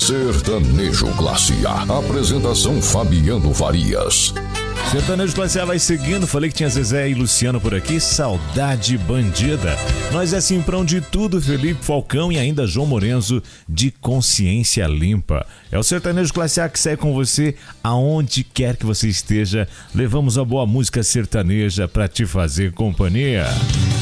Sertanejo Classe A. Apresentação Fabiano Farias. Sertanejo Classe A vai seguindo. Falei que tinha Zezé e Luciano por aqui. Saudade Bandida. Nós é Simprão de Tudo, Felipe Falcão e ainda João Morenzo de Consciência Limpa. É o Sertanejo Classe A que segue com você aonde quer que você esteja. Levamos a boa música sertaneja pra te fazer companhia.